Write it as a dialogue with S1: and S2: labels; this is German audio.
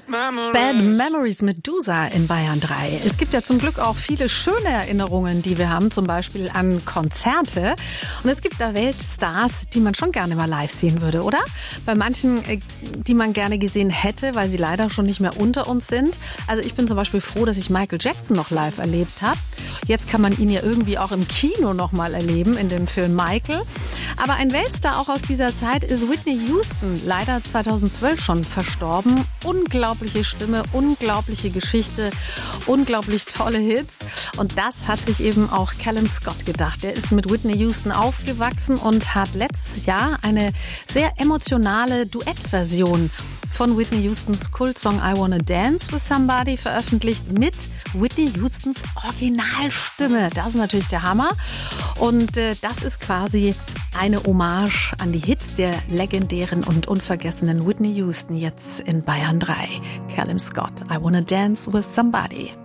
S1: Bad Memories mit Dusa in Bayern 3. Es gibt ja zum Glück auch viele schöne Erinnerungen, die wir haben, zum Beispiel an Konzerte. Und es gibt da Weltstars, die man schon gerne mal live sehen würde, oder? Bei manchen, die man gerne gesehen hätte, weil sie leider schon nicht mehr unter uns sind. Also ich bin zum Beispiel froh, dass ich Michael Jackson noch live erlebt habe. Jetzt kann man ihn ja irgendwie auch im Kino noch mal erleben, in dem Film Michael. Aber ein Weltstar auch aus dieser Zeit ist Whitney Houston, leider 2012 schon verstorben. Unglaubliche Stimme, unglaubliche Geschichte, unglaublich tolle Hits. Und das hat sich eben auch Callum Scott gedacht. Er ist mit Whitney Houston aufgewachsen und hat letztes Jahr eine sehr emotionale Duettversion von Whitney Houstons Kultsong I Wanna Dance with Somebody veröffentlicht mit Whitney Houstons Originalstimme. Das ist natürlich der Hammer. Und das ist quasi eine Hommage an die Hits der legendären und unvergessenen Whitney Houston jetzt in Bayern 3. Callum Scott, I Wanna Dance with Somebody.